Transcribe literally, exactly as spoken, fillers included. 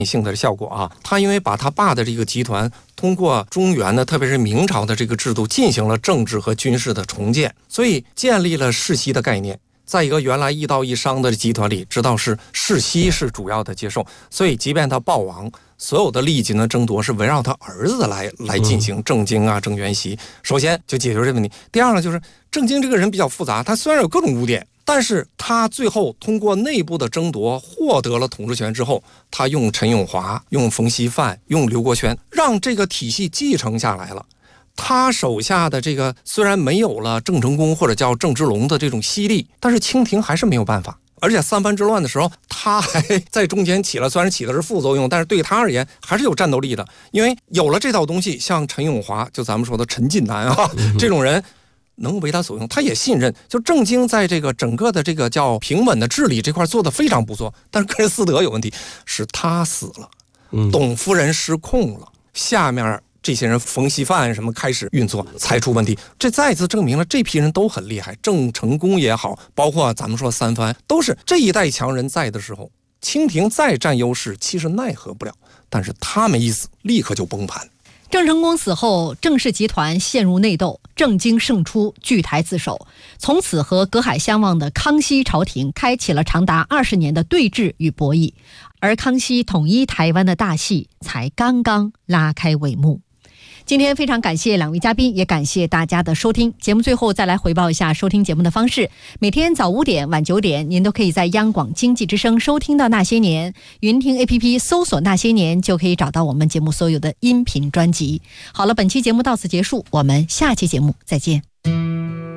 性的效果啊。他因为把他爸的这个集团通过中原的特别是明朝的这个制度进行了政治和军事的重建，所以建立了世袭的概念。在一个原来一道一商的集团里，知道是世袭是主要的接受，所以即便他暴亡，所有的利益的争夺是围绕他儿子来来进行。郑经啊，郑元锡，首先就解决这个问题。第二呢，就是郑经这个人比较复杂，他虽然有各种污点，但是他最后通过内部的争夺获得了统治权之后，他用陈永华、用冯锡范、用刘国轩，让这个体系继承下来了。他手下的这个虽然没有了郑成功或者叫郑芝龙的这种犀利，但是清廷还是没有办法。而且三藩之乱的时候，他还在中间起了，虽然起的是副作用，但是对他而言还是有战斗力的。因为有了这套东西，像陈永华，就咱们说的陈近南啊，这种人能为他所用，他也信任。就郑经在这个整个的这个叫平稳的治理这块做得非常不错，但是个人私德有问题，是他死了，董夫人失控了，下面这些人冯锡范什么开始运作才出问题。这再次证明了这批人都很厉害，郑成功也好，包括咱们说三藩，都是这一代强人在的时候，清廷再占优势其实奈何不了，但是他们一死立刻就崩盘。 郑成功死后，郑氏集团陷入内斗，郑经胜出，据台自首。从此和隔海相望的康熙朝廷开启了长达二十年的对峙与博弈，而康熙统一台湾的大戏才刚刚拉开帷幕。今天非常感谢两位嘉宾，也感谢大家的收听。节目最后再来回报一下收听节目的方式：每天早五点晚九点，您都可以在央广经济之声收听到那些年，云听 A P P 搜索那些年就可以找到我们节目所有的音频专辑。好了，本期节目到此结束，我们下期节目再见。